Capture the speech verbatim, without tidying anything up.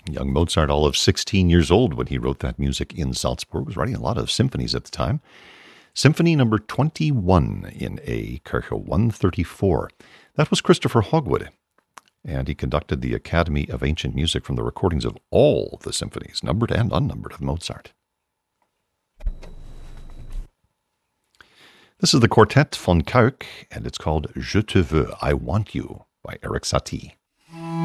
Young Mozart, all of sixteen years old when he wrote that music in Salzburg, was writing a lot of symphonies at the time. Symphony number twenty-one in A, Kirche one thirty-four. That was Christopher Hogwood, and he conducted the Academy of Ancient Music from the recordings of all the symphonies, numbered and unnumbered, of Mozart. This is the Quartet von Kuijk, and it's called Je te veux, I Want You, by Erik Satie.